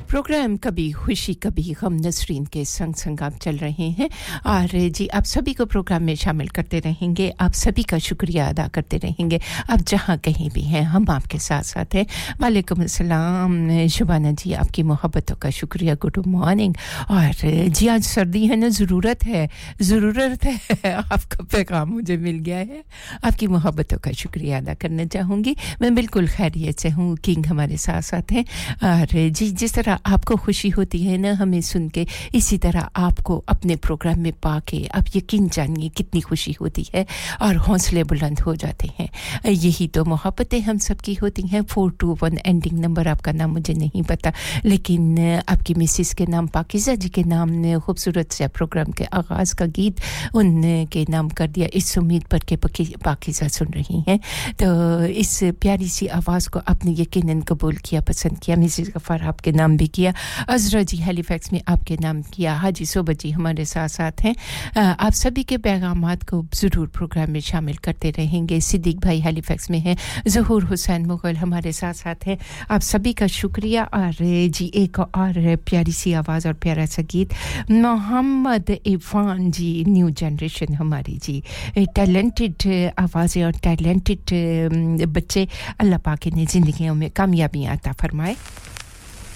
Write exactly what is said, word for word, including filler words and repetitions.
programme कभी खुशी कभी गम नसरीन के संग संग आप चल रहे हैं और जी आप सभी को प्रोग्राम में शामिल करते रहेंगे आप सभी का शुक्रिया अदा करते रहेंगे आप जहां कहीं भी हैं हम आपके साथ साथ हैं वालेकुम अस्सलाम शुबाना जी आपकी मोहब्बतों का शुक्रिया गुड मॉर्निंग और जी आज सर्दी है ना ज़रूरत है ज़रूरत है आपका पैगाम मुझे मिल गया है आपकी मोहब्बतों का शुक्रिया अदा करना चाहूंगी मैं बिल्कुल खैरियत से हूं किंग हमारे साथ साथ हैं और जी जिस तरह आपको खुशी होती है ना हमें सुन के इसी तरह आपको अपने प्रोग्राम में पाके आप यकीन जानिए कितनी खुशी होती है और हौसले बुलंद हो जाते हैं यही तो मोहब्बतें हम सबकी होती हैं four to one ending number आपका नाम मुझे नहीं पता लेकिन आपकी मिसेस के नाम पाकिज़ा जी के नाम ने खूबसूरत से प्रोग्राम के आगाज का गीत उनके नाम कर दिया इस उम्मीद पर के पाकिज़ा सुन रही हैं तो इस प्यारी सी आवाज को आपने यकीनन कबूल किया पसंद किया मिसेस गफार आपके नाम भी किया अज़रा जी हैलिफैक्स में आपके नाम किया हाजी सोबत जी हमारे साथ साथ हैं आप सभी के पैगामात को ज़रूर प्रोग्राम में शामिल करते रहेंगे सिद्दीक भाई हैलिफैक्स में हैं ज़हूर हुसैन मुगल हमारे साथ साथ हैं आप सभी का शुक्रिया और जी एक और प्यारी सी आवाज़ और प्यारा सा गीत मोहम्मद इरफान जी न्यू जनरेशन हमारी जी टैलेंटेड आवाज़ें और टैलेंटेड बच्चे अल्लाह पाक ने ज़िंदगियों में कामयाबियां अता फरमाए